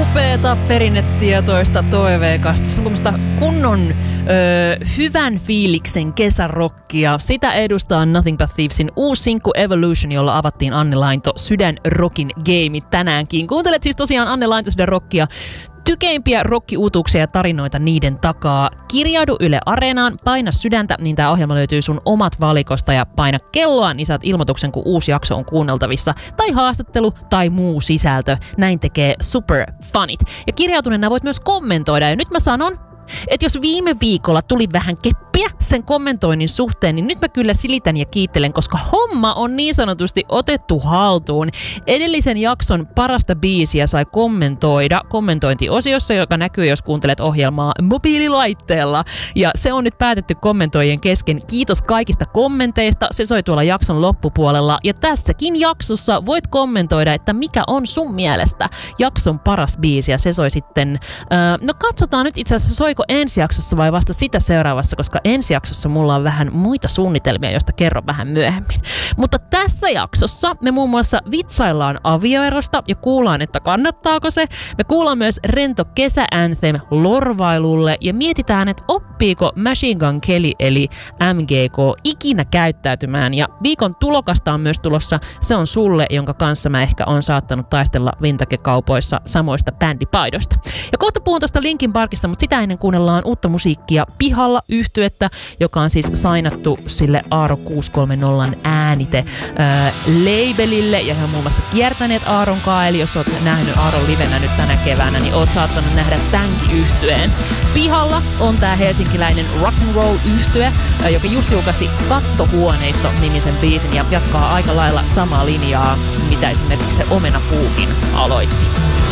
Upeeta perinnetietoista toiveikasta. Se on kunnon hyvän fiiliksen kesärokkia. Sitä edustaa Nothing But Thievesin uusi sinkku Evolution, jolla avattiin Anne Lainto Sydänrokin gameit tänäänkin. Kuuntelet siis tosiaan Anne Lainto Sydänrockia. Tykeimpiä rokkiutuksia ja tarinoita niiden takaa. Kirjaudu Yle Areenaan, paina sydäntä, niin tää ohjelma löytyy sun omat valikosta ja paina kelloa, niin saat ilmoituksen, kun uusi jakso on kuunneltavissa. Tai haastattelu tai muu sisältö. Näin tekee Super Funit. Ja kirjautuneena voit myös kommentoida. Ja nyt mä sanon, että jos viime viikolla tuli vähän keppiä sen kommentoinnin suhteen, niin nyt mä kyllä silitän ja kiittelen, koska homma on niin sanotusti otettu haltuun. Edellisen jakson parasta biisiä sai kommentoida kommentointiosiossa, joka näkyy, jos kuuntelet ohjelmaa mobiililaitteella. Ja se on nyt päätetty kommentoijien kesken. Kiitos kaikista kommenteista. Se soi tuolla jakson loppupuolella. Ja tässäkin jaksossa voit kommentoida, että mikä on sun mielestä jakson paras biisi. Ja se soi sitten, no katsotaan nyt itse asiassa, soiko ensi jaksossa vai vasta sitä seuraavassa, koska ensi jaksossa mulla on vähän muita suunnitelmia, joista kerron vähän myöhemmin. Mutta tässä jaksossa me muun muassa vitsaillaan avioerosta ja kuullaan, että kannattaako se. Me kuullaan myös rento kesä-anthem lorvailulle ja mietitään, että oppiiko Machine Gun Kelly eli MGK ikinä käyttäytymään. Ja viikon tulokasta on myös tulossa. Se on sulle, jonka kanssa mä ehkä on saattanut taistella vintage-kaupoissa samoista bändipaidoista. Ja kohta puhun tuosta Linkin Parkista, mutta sitä ennen kuunnellaan uutta musiikkia Pihalla -yhtyettä, joka on siis sainattu sille Aaro 630 äänite labelille, ja he on muun muassa kiertäneet Aaron kanssa, eli jos oot nähnyt Aaron livenä nyt tänä keväänä, niin oot saattanut nähdä tämänkin yhtyeen. Pihalla on tää helsinkiläinen rock'n'roll-yhtye, joka just julkaisi Kattohuoneisto-nimisen biisin ja jatkaa aika lailla samaa linjaa, mitä esimerkiksi se Omenapuukin aloitti.